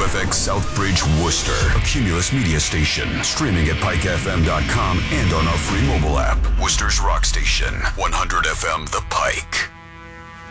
WFX Southbridge, Worcester, a Cumulus media station, streaming at pikefm.com and on our free mobile app. Worcester's rock station, 100 FM The Pike.